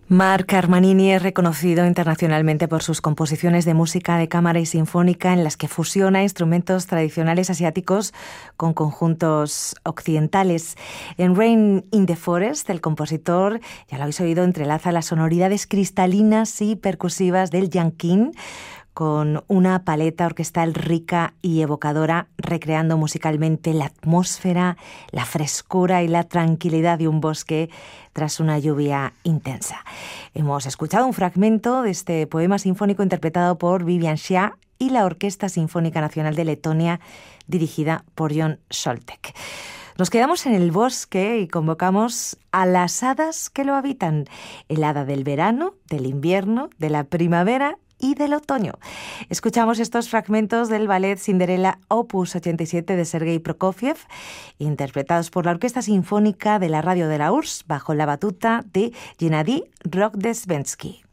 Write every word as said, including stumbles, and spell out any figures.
Marc Armanini es reconocido internacionalmente por sus composiciones de música de cámara y sinfónica en las que fusiona instrumentos tradicionales asiáticos con conjuntos occidentales. En Rain in the Forest, el compositor, ya lo habéis oído, entrelaza las sonoridades cristalinas y percusivas del yanqing con una paleta orquestal rica y evocadora, recreando musicalmente la atmósfera, la frescura y la tranquilidad de un bosque tras una lluvia intensa. Hemos escuchado un fragmento de este poema sinfónico interpretado por Vivian Xia y la Orquesta Sinfónica Nacional de Letonia, dirigida por John Scholtek. Nos quedamos en el bosque y convocamos a las hadas que lo habitan, el hada del verano, del invierno, de la primavera y del otoño. Escuchamos estos fragmentos del ballet Cinderella Opus ochenta y siete de Sergei Prokofiev, interpretados por la Orquesta Sinfónica de la Radio de la U R S S, bajo la batuta de Gennady Rogodestvensky.